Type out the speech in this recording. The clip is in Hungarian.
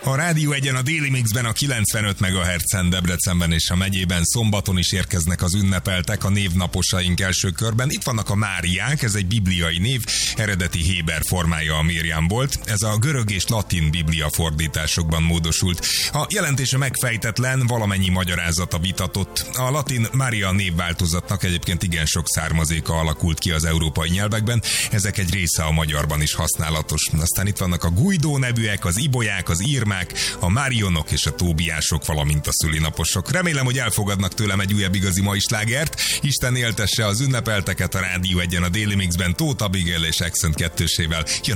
A Rádió Egyen a Déli Mixben a 95 MHz-en Debrecenben és a megyében szombaton is érkeznek az ünnepeltek a névnaposaink első körben. Itt vannak a Máriák, ez egy bibliai név, eredeti héber formája a Miriam volt. Ez a görög és latin biblia fordításokban módosult. A jelentése megfejtetlen, valamennyi magyarázata vitatott. A latin Mária névváltozatnak egyébként igen sok származéka alakult ki az európai nyelvekben, ezek egy része a magyarban is használatos. Aztán itt vannak a Guidó nevűek, az Ibolyák, az Irmák, a Márionok és a Tóbiások, valamint a szülinaposok. Remélem, hogy elfogadnak tőlem egy újabb igazi mai slágert. Isten éltesse az ünnepelteket a Rádió Egyen a Déli Mixben Tóth Abigail és Accent kettősével. Jön